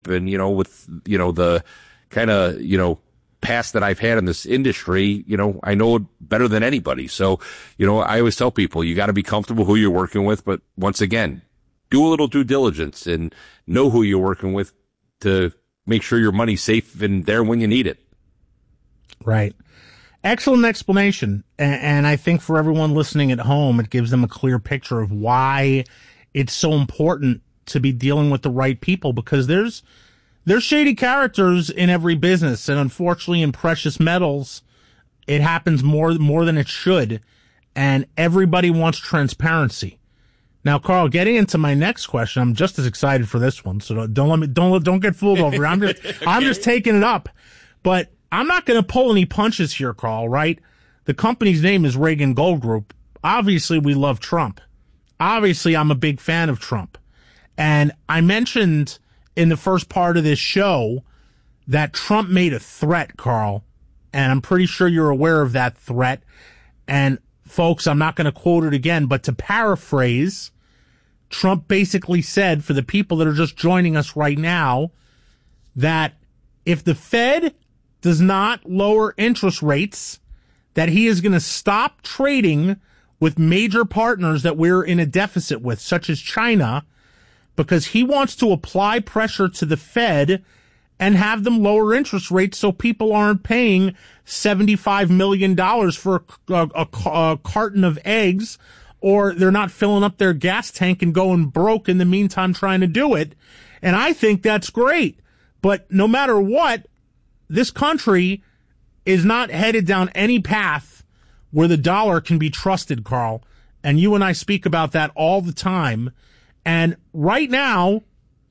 and, with, the kind of, past that I've had in this industry, I know it better than anybody. So, I always tell people, you got to be comfortable who you're working with. But once again, do a little due diligence and know who you're working with to make sure your money's safe and there when you need it. Right. Excellent explanation. And I think for everyone listening at home, it gives them a clear picture of why it's so important to be dealing with the right people, because there's shady characters in every business. And unfortunately in precious metals, it happens more than it should. And everybody wants transparency. Now, Carl, getting into my next question, I'm just as excited for this one. So don't get fooled over it. I'm just taking it up, but I'm not going to pull any punches here, Carl, right? The company's name is Reagan Gold Group. Obviously, we love Trump. Obviously, I'm a big fan of Trump. And I mentioned in the first part of this show that Trump made a threat, Carl. And I'm pretty sure you're aware of that threat. And folks, I'm not going to quote it again, but to paraphrase, Trump basically said, for the people that are just joining us right now, that if the Fed does not lower interest rates, that he is going to stop trading with major partners that we're in a deficit with, such as China, because he wants to apply pressure to the Fed and have them lower interest rates so people aren't paying $75 million for a carton of eggs, or they're not filling up their gas tank and going broke in the meantime trying to do it. And I think that's great. But no matter what, this country is not headed down any path where the dollar can be trusted, Carl. And you and I speak about that all the time. And right now,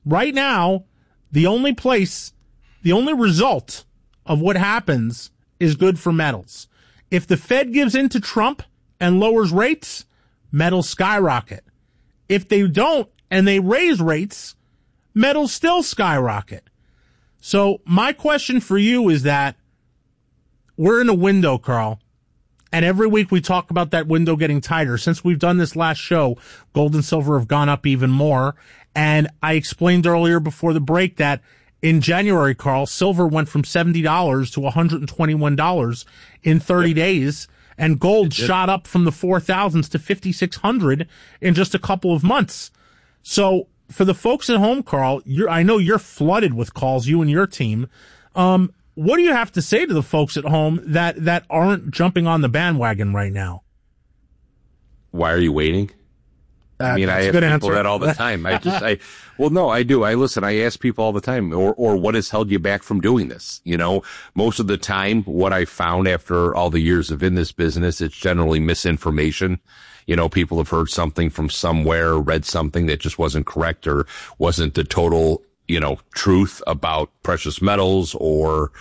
the only result of what happens is good for metals. If the Fed gives in to Trump and lowers rates, metals skyrocket. If they don't and they raise rates, metals still skyrocket. So my question for you is that we're in a window, Carl, and every week we talk about that window getting tighter. Since we've done this last show, gold and silver have gone up even more. And I explained earlier before the break that in January, Carl, silver went from $70 to $121 in 30 days, and gold shot up from the 4,000s to 5,600 in just a couple of months. So for the folks at home, Carl, I know you're flooded with calls, you and your team. What do you have to say to the folks at home that aren't jumping on the bandwagon right now? Why are you waiting? I mean, I ask people that all the time. I do. I ask people all the time, or what has held you back from doing this? Most of the time, what I found after all the years of in this business, it's generally misinformation. People have heard something from somewhere, read something that just wasn't correct or wasn't the total, truth about precious metals or,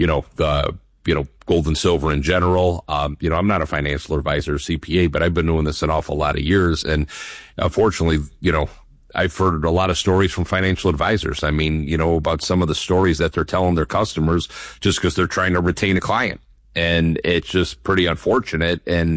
gold and silver in general. I'm not a financial advisor or CPA, but I've been doing this an awful lot of years. And unfortunately, I've heard a lot of stories from financial advisors. I mean, about some of the stories that they're telling their customers just because they're trying to retain a client. And it's just pretty unfortunate. And,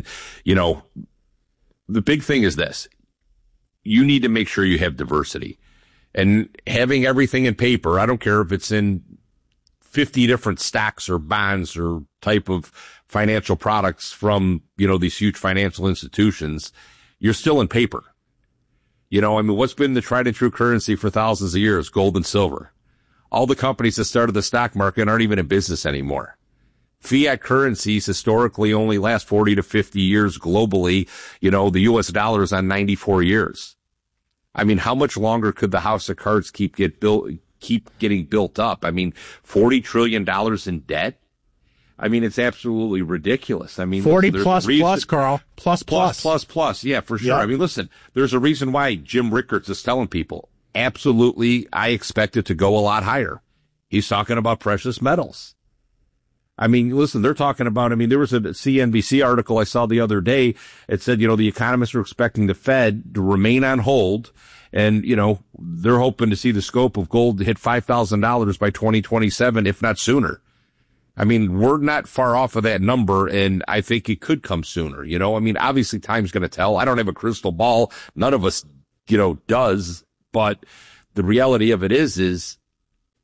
the big thing is this. You need to make sure you have diversity. And having everything in paper, I don't care if it's in 50 different stocks or bonds or type of financial products from, these huge financial institutions, you're still in paper. What's been the tried and true currency for thousands of years? Gold and silver. All the companies that started the stock market aren't even in business anymore. Fiat currencies historically only last 40 to 50 years globally. The US dollar is on 94 years. I mean, how much longer could the house of cards keep getting built up? I mean, $40 trillion in debt. I mean, it's absolutely ridiculous. I mean, 40 plus, Carl. Plus. Yeah, for sure. Yeah. I mean, listen, there's a reason why Jim Rickards is telling people, absolutely, I expect it to go a lot higher. He's talking about precious metals. I mean, listen, they're talking about, there was a CNBC article I saw the other day. It said, the economists are expecting the Fed to remain on hold. And, they're hoping to see the scope of gold hit $5,000 by 2027, if not sooner. I mean, we're not far off of that number, and I think it could come sooner. Obviously time's going to tell. I don't have a crystal ball. None of us, does. But the reality of it is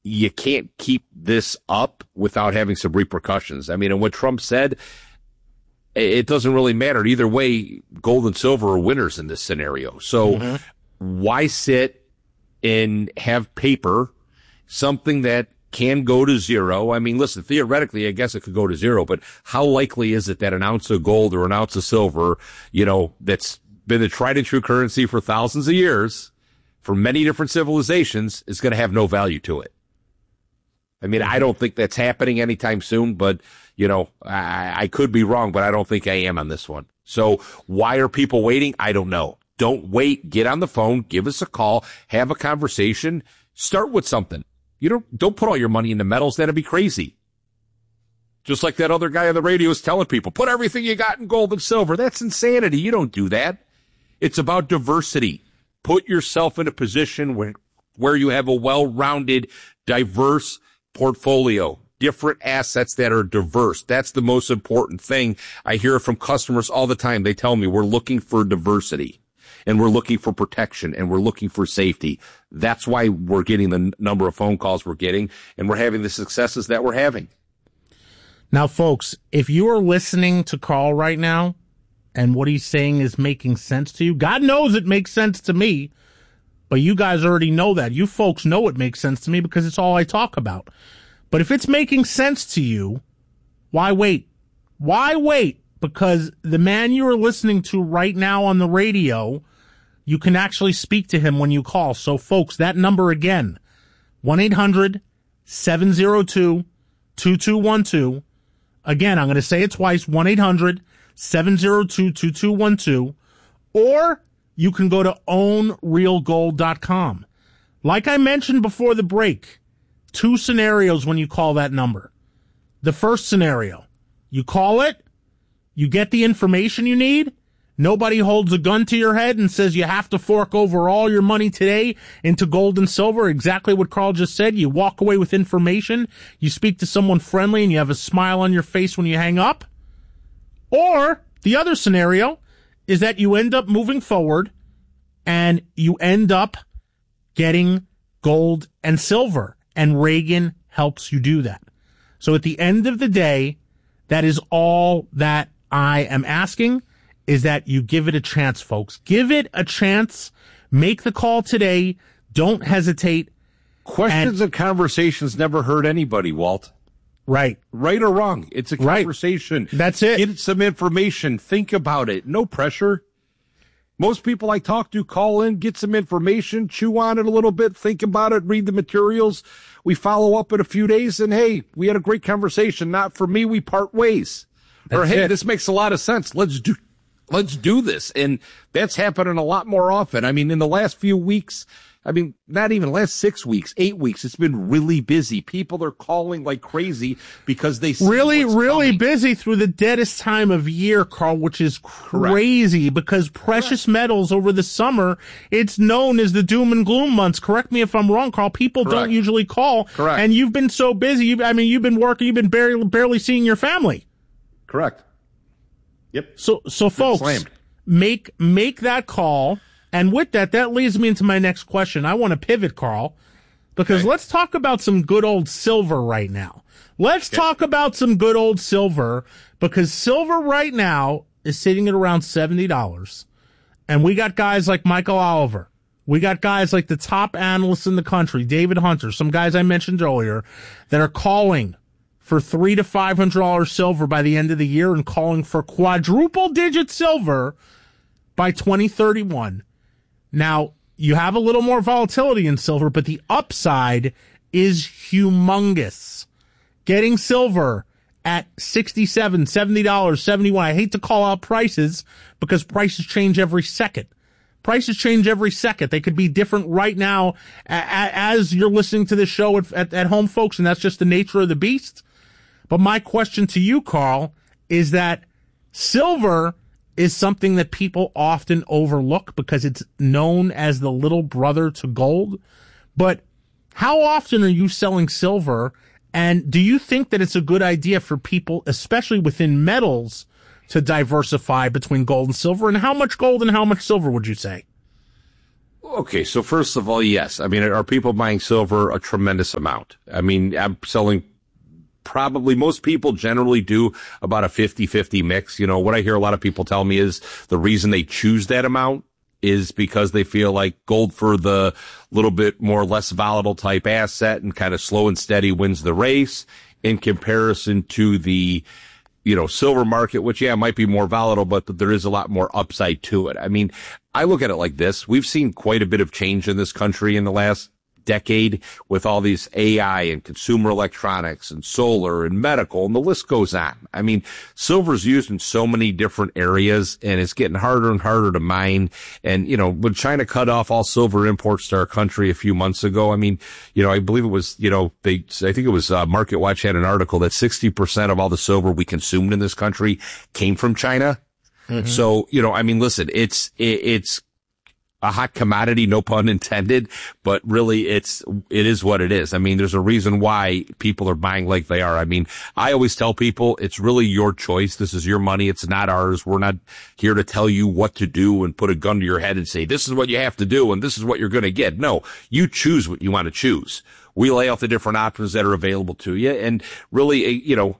you can't keep this up without having some repercussions. I mean, and what Trump said, it doesn't really matter. Either way, gold and silver are winners in this scenario. So why sit and have paper, something that can go to zero? I mean, listen, theoretically, I guess it could go to zero, but how likely is it that an ounce of gold or an ounce of silver, that's been the tried and true currency for thousands of years, for many different civilizations, is going to have no value to it? I mean, I don't think that's happening anytime soon, but, I could be wrong, but I don't think I am on this one. So why are people waiting? I don't know. Don't wait. Get on the phone. Give us a call. Have a conversation. Start with something. Don't put all your money into metals. That'd be crazy. Just like that other guy on the radio is telling people, put everything you got in gold and silver. That's insanity. You don't do that. It's about diversity. Put yourself in a position where you have a well-rounded, diverse portfolio, different assets that are diverse. That's the most important thing. I hear it from customers all the time. They tell me we're looking for diversity and we're looking for protection and we're looking for safety. That's why we're getting the number of phone calls we're getting and we're having the successes that we're having. Now, folks, if you are listening to Carl right now and what he's saying is making sense to you, God knows it makes sense to me, but you guys already know that. You folks know it makes sense to me because it's all I talk about. But if it's making sense to you, why wait? Why wait? Because the man you are listening to right now on the radio, you can actually speak to him when you call. So, folks, that number again, 1-800-702-2212. Again, I'm going to say it twice, 1-800-702-2212. Or you can go to ownrealgold.com. Like I mentioned before the break, 2 scenarios when you call that number. The first scenario, you call it, you get the information you need, nobody holds a gun to your head and says you have to fork over all your money today into gold and silver, exactly what Carl just said. You walk away with information, you speak to someone friendly, and you have a smile on your face when you hang up. Or the other scenario is that you end up moving forward and you end up getting gold and silver. And Reagan helps you do that. So at the end of the day, that is all that I am asking, is that you give it a chance, folks. Give it a chance. Make the call today. Don't hesitate. Questions and conversations never hurt anybody, Walt. Right. Right or wrong. It's a conversation. Right. That's it. Get some information. Think about it. No pressure. Most people I talk to call in, get some information, chew on it a little bit, think about it, read the materials. We follow up in a few days and, hey, we had a great conversation. Not for me. We part ways. Or, hey, this makes a lot of sense. Let's do this. And that's happening a lot more often. I mean, in the last few weeks, not even last 6 weeks, 8 weeks, it's been really busy. People are calling like crazy because they see really busy through the deadest time of year, Carl, which is crazy. Correct. Because precious metals over the summer, it's known as the doom and gloom months. Correct me if I'm wrong, Carl. People don't usually call. Correct. And you've been so busy. You've been working. You've been barely seeing your family. Correct. Yep. So folks, make that call. And with that leads me into my next question. I want to pivot, Carl, because let's talk about some good old silver right now. Let's talk about some good old silver, because silver right now is sitting at around $70. And we got guys like Michael Oliver. We got guys like the top analysts in the country, David Hunter, some guys I mentioned earlier, that are calling for $300 to $500 silver by the end of the year and calling for quadruple digit silver by 2031. Now, you have a little more volatility in silver, but the upside is humongous. Getting silver at $67, $70, $71. I hate to call out prices because prices change every second. Prices change every second. They could be different right now as you're listening to this show at home, folks, and that's just the nature of the beast. But my question to you, Carl, is that silver is something that people often overlook because it's known as the little brother to gold. But how often are you selling silver? And do you think that it's a good idea for people, especially within metals, to diversify between gold and silver? And how much gold and how much silver would you say? Okay, so first of all, yes. I mean, are people buying silver? A tremendous amount. I mean, I'm selling probably most people generally do about a 50-50 mix. You know, what I hear a lot of people tell me is the reason they choose that amount is because they feel like gold for the little bit more less volatile type asset and kind of slow and steady wins the race in comparison to the, you know, silver market, which, yeah, might be more volatile, but there is a lot more upside to it. I mean, I look at it like this. We've seen quite a bit of change in this country in the last decade with all these AI and consumer electronics and solar and medical, and the list goes on. I mean, silver's used in so many different areas, and it's getting harder and harder to mine. And, you know, when China cut off all silver imports to our country a few months ago, I mean, you know, I believe it was, you know, I think it was Market Watch had an article that 60% of all the silver we consumed in this country came from China. Mm-hmm. So, you know, I mean, listen, it's a hot commodity, no pun intended, but really it is what it is. I mean, there's a reason why people are buying like they are. I mean, I always tell people it's really your choice. This is your money. It's not ours. We're not here to tell you what to do and put a gun to your head and say, this is what you have to do and this is what you're going to get. No, you choose what you want to choose. We lay out the different options that are available to you. And really, you know,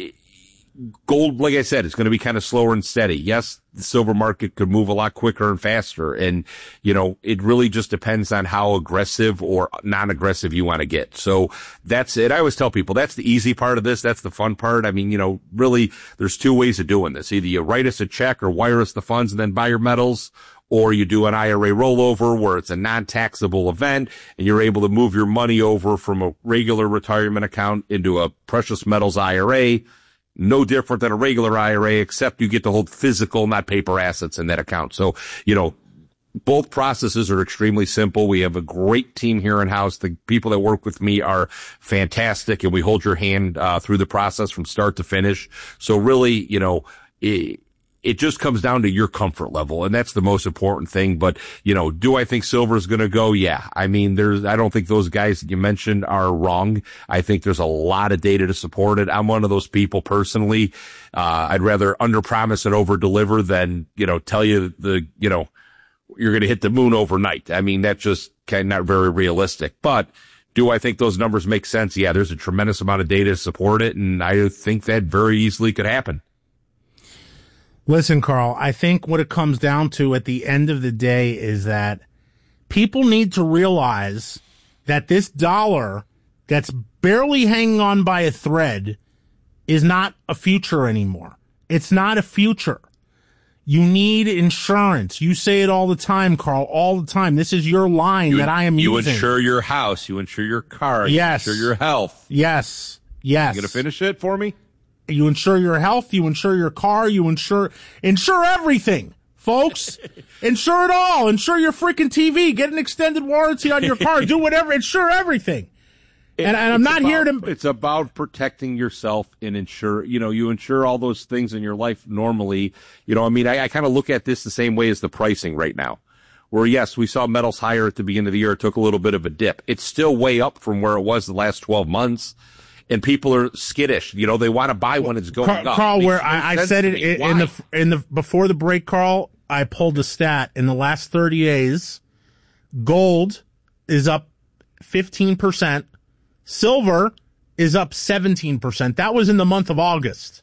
gold, like I said, is going to be kind of slower and steady. Yes, the silver market could move a lot quicker and faster. And, you know, it really just depends on how aggressive or non-aggressive you want to get. So that's it. I always tell people that's the easy part of this. That's the fun part. I mean, you know, really, there's two ways of doing this. Either you write us a check or wire us the funds and then buy your metals, or you do an IRA rollover where it's a non-taxable event and you're able to move your money over from a regular retirement account into a precious metals IRA. No different than a regular IRA, except you get to hold physical, not paper assets in that account. So, you know, both processes are extremely simple. We have a great team here in house. The people that work with me are fantastic, and we hold your hand through the process from start to finish. So really, you know, it just comes down to your comfort level, and that's the most important thing. But, you know, do I think silver is going to go? Yeah. I mean, I don't think those guys that you mentioned are wrong. I think there's a lot of data to support it. I'm one of those people personally. I'd rather underpromise and overdeliver than, you know, tell you you know, you're going to hit the moon overnight. I mean, that's just kind of not very realistic. But do I think those numbers make sense? Yeah, there's a tremendous amount of data to support it, and I think that very easily could happen. Listen, Carl, I think what it comes down to at the end of the day is that people need to realize that this dollar that's barely hanging on by a thread is not a future anymore. It's not a future. You need insurance. You say it all the time, Carl, all the time. This is your line that I am using. You insure your house. You insure your car. Yes. You insure your health. Yes. Yes. You going to finish it for me? You insure your health, you insure your car, you insure everything, folks. Insure it all. Insure your freaking TV. Get an extended warranty on your car. Do whatever. Insure everything. And I'm not here to... It's about protecting yourself and insure, you know, you insure all those things in your life normally. You know, I mean, I kind of look at this the same way as the pricing right now. Where, yes, we saw metals higher at the beginning of the year. It took a little bit of a dip. It's still way up from where it was the last 12 months. And people are skittish. You know, they want to buy when it's going up. Carl, where I said it in the before the break, Carl, I pulled a stat. In the last 30 days, gold is up 15%. Silver is up 17%. That was in the month of August.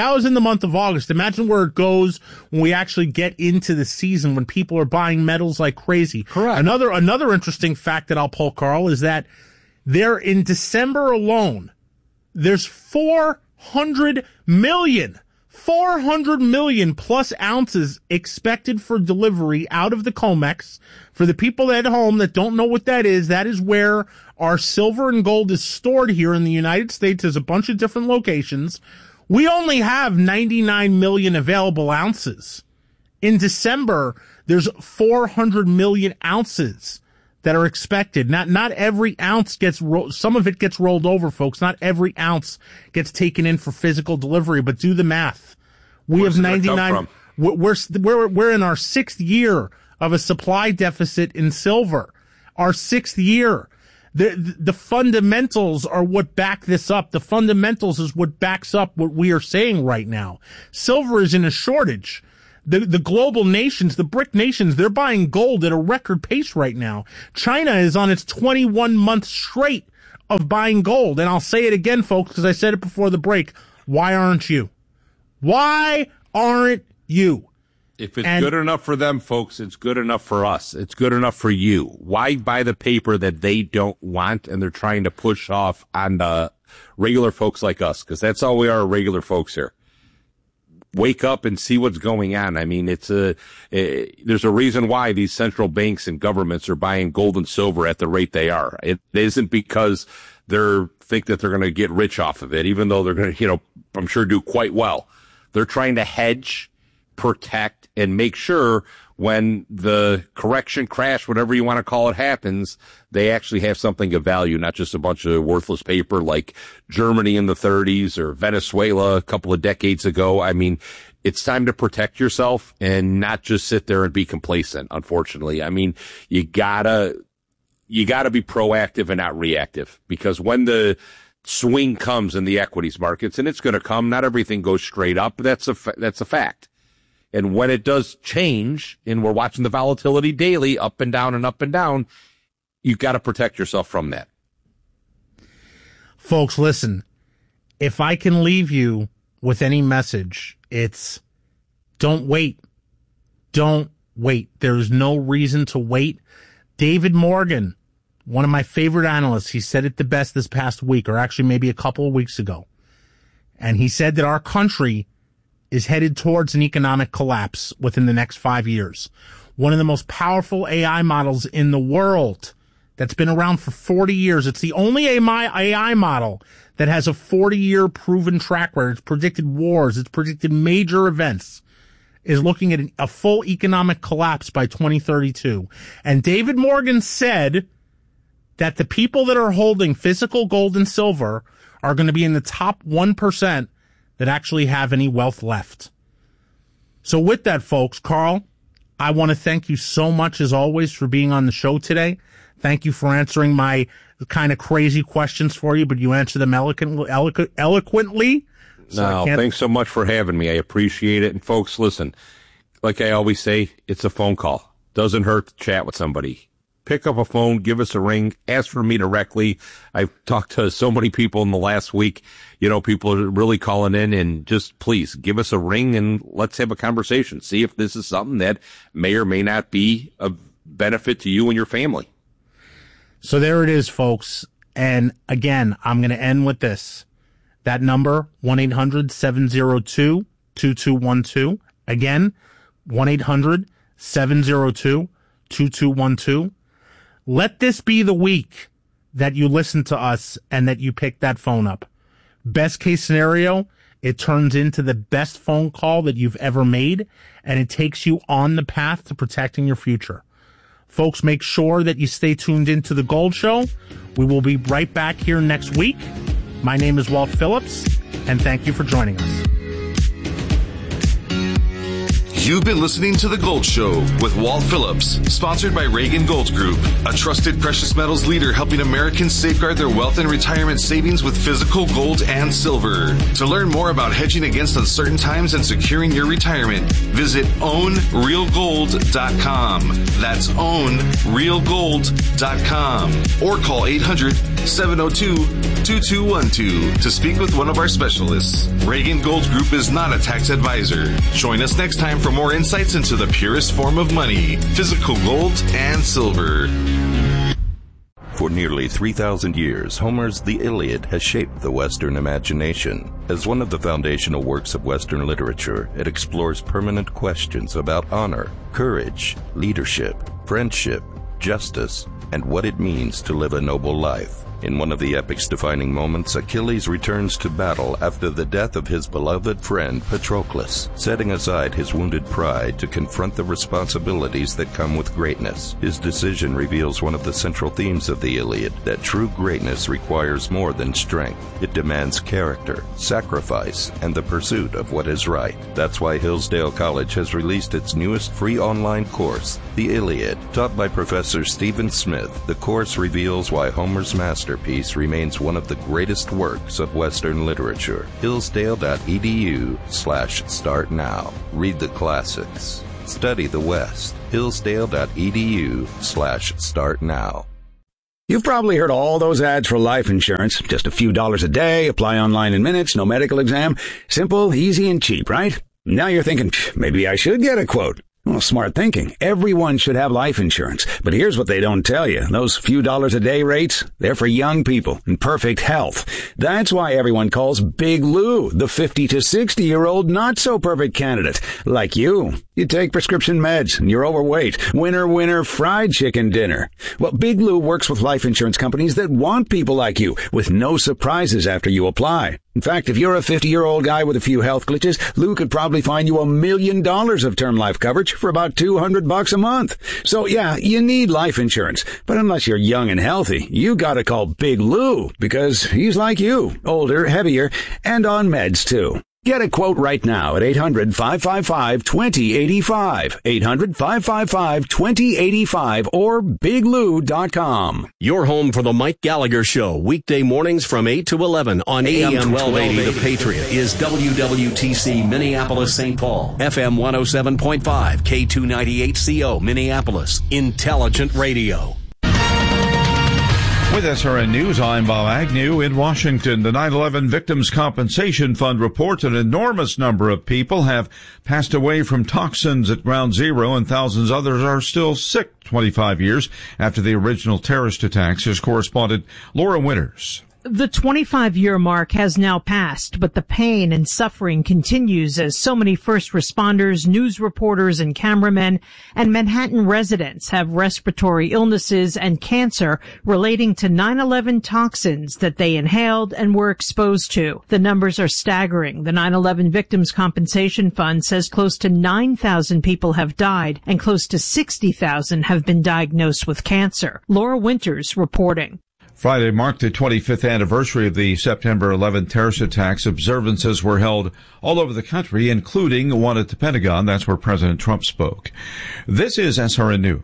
Imagine where it goes when we actually get into the season, when people are buying metals like crazy. Correct. Another interesting fact that I'll pull, Carl, is that there in December alone, there's 400 million plus ounces expected for delivery out of the COMEX. For the people at home that don't know what that is where our silver and gold is stored here in the United States. There's a bunch of different locations. We only have 99 million available ounces. In December, there's 400 million ounces that are expected. Not every ounce gets some of it gets rolled over, folks. Not every ounce gets taken in for physical delivery, but do the math. We have 99. We're in our 6th year of a supply deficit in silver. Our 6th year. The fundamentals are what back this up. The fundamentals is what backs up what we are saying right now. Silver is in a shortage. The global nations, the BRIC nations, they're buying gold at a record pace right now. China is on its 21 month straight of buying gold. And I'll say it again, folks, because I said it before the break. Why aren't you? Why aren't you? If it's good enough for them, folks, it's good enough for us. It's good enough for you. Why buy the paper that they don't want and they're trying to push off on the regular folks like us? Because that's all we are, regular folks here. Wake up and see what's going on. I mean, there's a reason why these central banks and governments are buying gold and silver at the rate they are. It isn't because think that they're going to get rich off of it, even though they're going to, I'm sure do quite well. They're trying to hedge, protect, and make sure when the correction, crash, whatever you want to call it, happens, they actually have something of value, not just a bunch of worthless paper like Germany in the 30s or Venezuela a couple of decades ago. I mean, it's time to protect yourself and not just sit there and be complacent, unfortunately. I mean, you gotta be proactive and not reactive, because when the swing comes in the equities markets, and it's going to come, not everything goes straight up. That's a fact. And when it does change, and we're watching the volatility daily, up and down and up and down, you've got to protect yourself from that. Folks, listen, if I can leave you with any message, it's don't wait. Don't wait. There's no reason to wait. David Morgan, one of my favorite analysts, he said it the best this past week, or actually maybe a couple of weeks ago. And he said that our country is headed towards an economic collapse within the next 5 years. One of the most powerful AI models in the world that's been around for 40 years. It's the only AI model that has a 40-year proven track record. It's predicted wars. It's predicted major events. Is looking at a full economic collapse by 2032. And David Morgan said that the people that are holding physical gold and silver are going to be in the top 1% that actually have any wealth left. So with that, folks, Carl, I want to thank you so much, as always, for being on the show today. Thank you for answering my kind of crazy questions for you, but you answered them eloquently. So thanks so much for having me. I appreciate it. And folks, listen, like I always say, it's a phone call. Doesn't hurt to chat with somebody. Pick up a phone, give us a ring, ask for me directly. I've talked to so many people in the last week. People are really calling in, and just please give us a ring and let's have a conversation. See if this is something that may or may not be of benefit to you and your family. So there it is, folks. And again, I'm going to end with this. That number, 1-800-702-2212. Again, 1-800-702-2212. Let this be the week that you listen to us and that you pick that phone up. Best case scenario, it turns into the best phone call that you've ever made, and it takes you on the path to protecting your future. Folks, make sure that you stay tuned into The Gold Show. We will be right back here next week. My name is Walt Phillips, and thank you for joining us. You've been listening to The Gold Show with Walt Phillips, sponsored by Reagan Gold Group, a trusted precious metals leader helping Americans safeguard their wealth and retirement savings with physical gold and silver. To learn more about hedging against uncertain times and securing your retirement, visit ownrealgold.com. That's ownrealgold.com. Or call 800-702-2212 to speak with one of our specialists. Reagan Gold Group is not a tax advisor. Join us next time for more insights into the purest form of money, physical gold and silver. For nearly 3,000 years, Homer's The Iliad has shaped the Western imagination. As one of the foundational works of Western literature, it explores permanent questions about honor, courage, leadership, friendship, justice, and what it means to live a noble life. In one of the epic's defining moments, Achilles returns to battle after the death of his beloved friend Patroclus, setting aside his wounded pride to confront the responsibilities that come with greatness. His decision reveals one of the central themes of the Iliad, that true greatness requires more than strength. It demands character, sacrifice, and the pursuit of what is right. That's why Hillsdale College has released its newest free online course, The Iliad. Taught by Professor Stephen Smith, the course reveals why Homer's master masterpiece remains one of the greatest works of Western literature. Hillsdale.edu/start now. Read the classics. Study the West. Hillsdale.edu/start now. You've probably heard all those ads for life insurance. Just a few dollars a day, apply online in minutes, no medical exam. Simple, easy, and cheap, right? Now you're thinking, maybe I should get a quote. Well, smart thinking. Everyone should have life insurance. But here's what they don't tell you. Those few dollars a day rates, they're for young people in perfect health. That's why everyone calls Big Lou the 50 to 60-year-old not-so-perfect candidate. Like you. You take prescription meds and you're overweight. Winner, fried chicken dinner. Well, Big Lou works with life insurance companies that want people like you with no surprises after you apply. In fact, if you're a 50-year-old guy with a few health glitches, Lou could probably find you $1 million of term life coverage for about $200 a month. So yeah, you need life insurance. But unless you're young and healthy, you gotta call Big Lou because he's like you, older, heavier, and on meds too. Get a quote right now at 800-555-2085, 800-555-2085, or biglou.com. Your home for the Mike Gallagher Show, weekday mornings from 8 to 11 on AM 1280. The Patriot is WWTC Minneapolis, St. Paul, FM 107.5, K298CO Minneapolis, Intelligent Radio. With SRN News, I'm Bob Agnew in Washington. The 9/11 Victims Compensation Fund reports an enormous number of people have passed away from toxins at Ground Zero and thousands others are still sick 25 years after the original terrorist attacks. Here's correspondent Laura Winters. The 25-year mark has now passed, but the pain and suffering continues as so many first responders, news reporters, and cameramen and Manhattan residents have respiratory illnesses and cancer relating to 9/11 toxins that they inhaled and were exposed to. The numbers are staggering. The 9/11 Victims Compensation Fund says close to 9,000 people have died and close to 60,000 have been diagnosed with cancer. Laura Winters reporting. Friday marked the 25th anniversary of the September 11 terrorist attacks. Observances were held all over the country, including one at the Pentagon. That's where President Trump spoke. This is SRN News.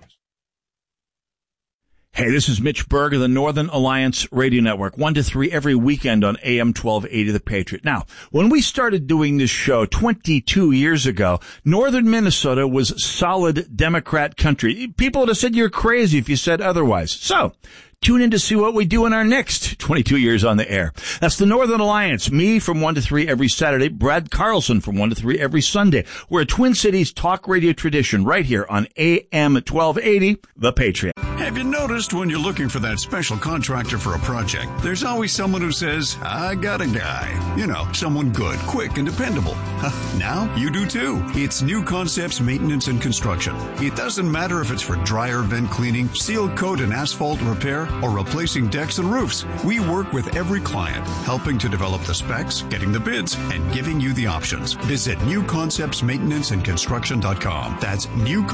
Hey, this is Mitch Berg of the Northern Alliance Radio Network, 1 to 3 every weekend on AM 1280 The Patriot. Now, when we started doing this show 22 years ago, northern Minnesota was solid Democrat country. People would have said you're crazy if you said otherwise. So, tune in to see what we do in our next 22 years on the air. That's the Northern Alliance. Me from 1 to 3 every Saturday. Brad Carlson from 1 to 3 every Sunday. We're a Twin Cities talk radio tradition right here on AM 1280, The Patriot. Have you noticed when you're looking for that special contractor for a project, there's always someone who says, I got a guy. You know, someone good, quick, and dependable. Now you do too. It's New Concepts Maintenance and Construction. It doesn't matter if it's for dryer vent cleaning, seal coat and asphalt repair, or replacing decks and roofs. We work with every client, helping to develop the specs, getting the bids, and giving you the options. Visit newconceptsmaintenanceandconstruction.com. That's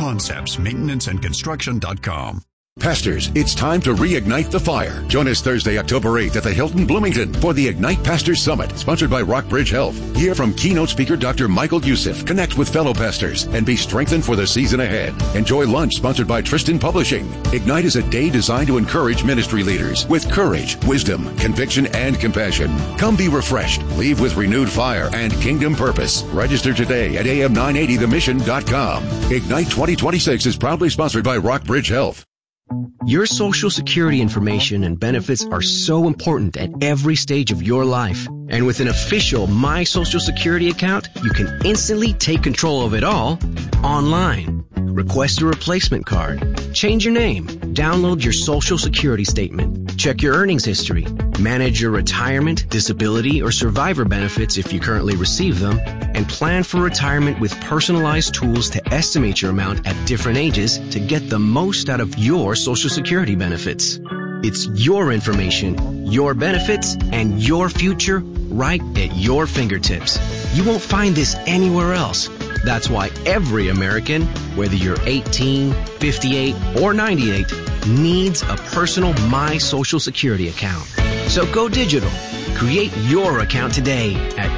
newconceptsmaintenanceandconstruction.com. Pastors, it's time to reignite the fire. Join us Thursday, October 8th at the Hilton Bloomington for the Ignite Pastors Summit, sponsored by Rockbridge Health. Hear from keynote speaker Dr. Michael Youssef. Connect with fellow pastors and be strengthened for the season ahead. Enjoy lunch sponsored by Tristan Publishing. Ignite is a day designed to encourage ministry leaders with courage, wisdom, conviction, and compassion. Come be refreshed, leave with renewed fire and kingdom purpose. Register today at am980themission.com. Ignite 2026 is proudly sponsored by Rockbridge Health. Your Social Security information and benefits are so important at every stage of your life. And with an official My Social Security account, you can instantly take control of it all online. Request a replacement card, change your name, download your Social Security statement, check your earnings history, manage your retirement, disability, or survivor benefits if you currently receive them, and plan for retirement with personalized tools to estimate your amount at different ages to get the most out of your Social Security benefits. It's your information, your benefits, and your future right at your fingertips. You won't find this anywhere else. That's why every American, whether you're 18, 58, or 98, needs a personal My Social Security account. So go digital. Create your account today at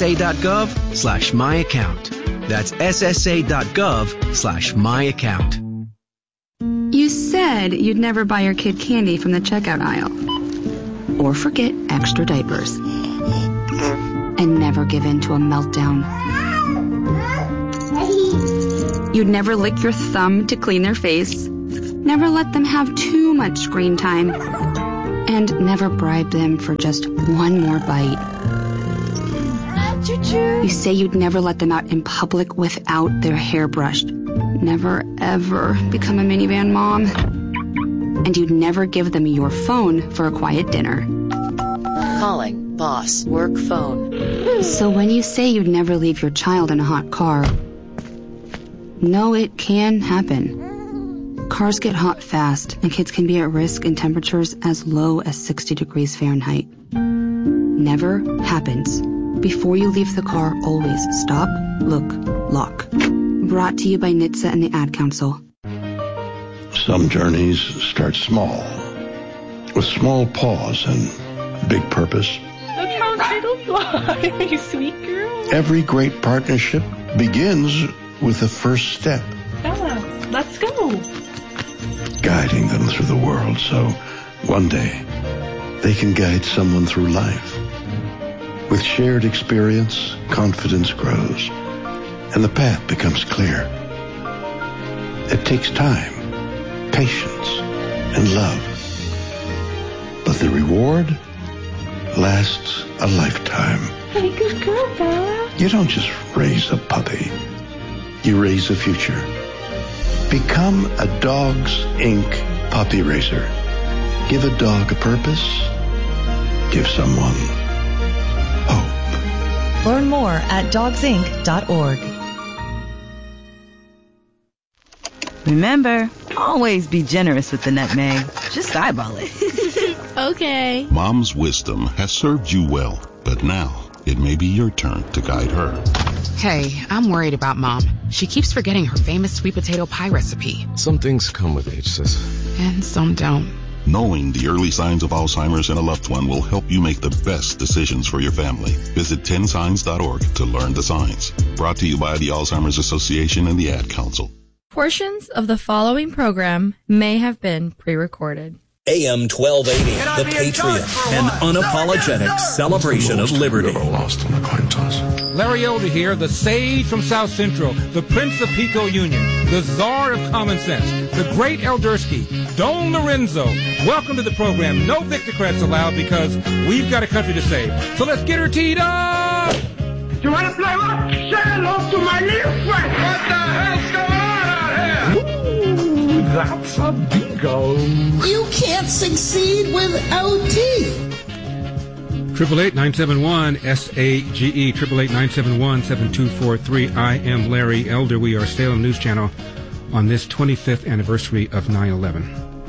ssa.gov/myaccount. That's ssa.gov/myaccount. You said you'd never buy your kid candy from the checkout aisle. or forget extra diapers. And never give in to a meltdown. You'd never lick your thumb to clean their face. Never let them have too much screen time. And never bribe them for just one more bite. You say you'd never let them out in public without their hair brushed. Never, ever become a minivan mom. And you'd never give them your phone for a quiet dinner. Calling boss work phone. So when you say you'd never leave your child in a hot car, no, it can happen. Cars get hot fast, and kids can be at risk in temperatures as low as 60 degrees Fahrenheit. Never happens. Before you leave the car, always stop, look, lock. Brought to you by NHTSA and the Ad Council. Some journeys start small, with small pause and big purpose. Look how little fly, you sweet girl. Every great partnership begins with the first step. Bella, let's go. Guiding them through the world so one day they can guide someone through life. With shared experience, confidence grows, and the path becomes clear. It takes time, patience, and love. But the reward lasts a lifetime. Hey, good girl, Bella. You don't just raise a puppy. You raise a future. Become a Dogs Inc. puppy raiser. Give a dog a purpose. Give someone hope. Learn more at dogsinc.org. Remember, always be generous with the nutmeg. Just eyeball it. Okay. Mom's wisdom has served you well, but now it may be your turn to guide her. Hey, I'm worried about Mom. She keeps forgetting her famous sweet potato pie recipe. Some things come with age, sis. And some don't. Knowing the early signs of Alzheimer's in a loved one will help you make the best decisions for your family. Visit 10signs.org to learn the signs. Brought to you by the Alzheimer's Association and the Ad Council. Portions of the following program may have been pre-recorded. AM 1280, The Patriot, an unapologetic celebration of liberty. Lost on the coin toss. Larry Elder here, the sage from South Central, the Prince of Pico Union, the Czar of Common Sense, the Great Eldersky, Don Lorenzo. Welcome to the program. No Victocrats allowed because we've got a country to save. So let's get her teed up! You want to play what? Say hello to my little friend. What the hell's going on out here? Ooh, that's a bingo. You can't succeed without teeth. 888-971-SAGE, 888-971-7243. I am Larry Elder. We are Salem News Channel on this 25th anniversary of 9/11.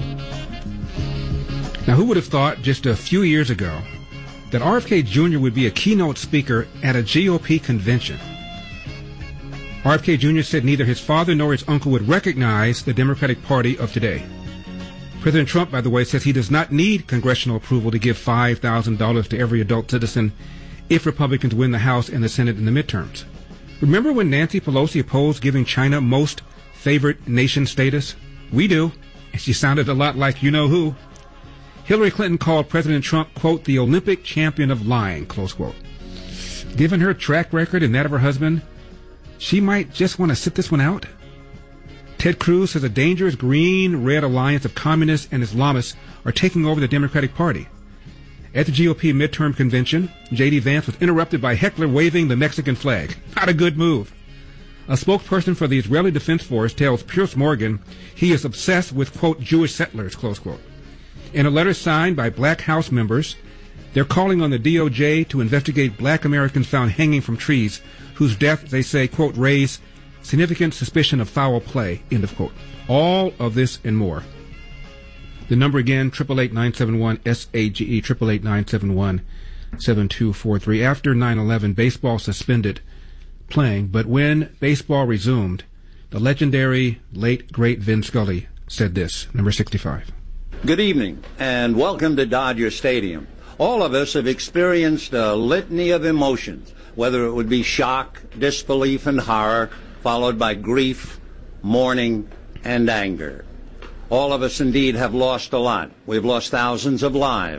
Now, who would have thought just a few years ago that RFK Jr. would be a keynote speaker at a GOP convention? RFK Jr. said neither his father nor his uncle would recognize the Democratic Party of today. President Trump, by the way, says he does not need congressional approval to give $5,000 to every adult citizen if Republicans win the House and the Senate in the midterms. Remember when Nancy Pelosi opposed giving China most favored nation status? We do. And she sounded a lot like you-know-who. Hillary Clinton called President Trump, quote, the Olympic champion of lying, close quote. Given her track record and that of her husband, she might just want to sit this one out. Ted Cruz says a dangerous green-red alliance of communists and Islamists are taking over the Democratic Party. At the GOP midterm convention, J.D. Vance was interrupted by heckler waving the Mexican flag. Not a good move. A spokesperson for the Israeli Defense Force tells Piers Morgan he is obsessed with, quote, Jewish settlers, close quote. In a letter signed by Black House members, they're calling on the DOJ to investigate Black Americans found hanging from trees, whose death, they say, quote, raise significant suspicion of foul play, end of quote. All of this and more. The number again, 888-971-SAGE, 888-971-7243. After 9/11, baseball suspended playing, but when baseball resumed, the legendary late, great Vin Scully said this, number 65. Good evening, and welcome to Dodger Stadium. All of us have experienced a litany of emotions, whether it would be shock, disbelief, and horror, followed by grief, mourning, and anger. All of us indeed have lost a lot. We've lost thousands of lives.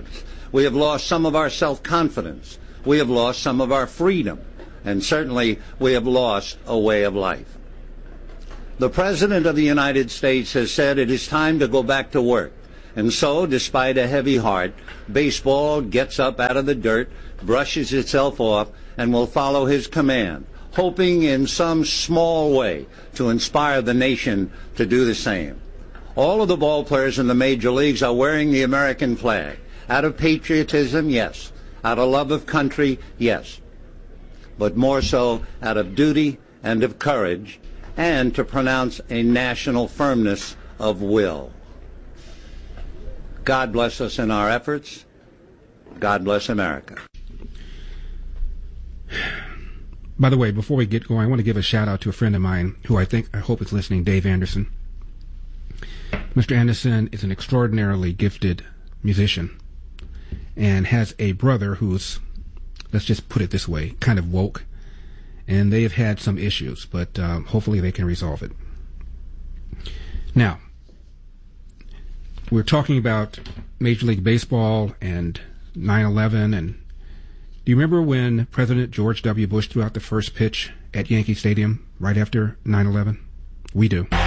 We have lost some of our self-confidence. We have lost some of our freedom. And certainly we have lost a way of life. The President of the United States has said it is time to go back to work. And so, despite a heavy heart, baseball gets up out of the dirt, brushes itself off, and will follow his command, hoping in some small way to inspire the nation to do the same. All of the ball players in the major leagues are wearing the American flag. Out of patriotism, yes. Out of love of country, yes. But more so out of duty and of courage, and to pronounce a national firmness of will. God bless us in our efforts. God bless America. By the way, before we get going, I want to give a shout out to a friend of mine who I hope is listening, Dave Anderson. Mr. Anderson is an extraordinarily gifted musician and has a brother who's, let's just put it this way, kind of woke. And they have had some issues, but hopefully they can resolve it. Now, we're talking about Major League Baseball and 9/11. And do you remember when President George W. Bush threw out the first pitch at Yankee Stadium right after 9/11? We do.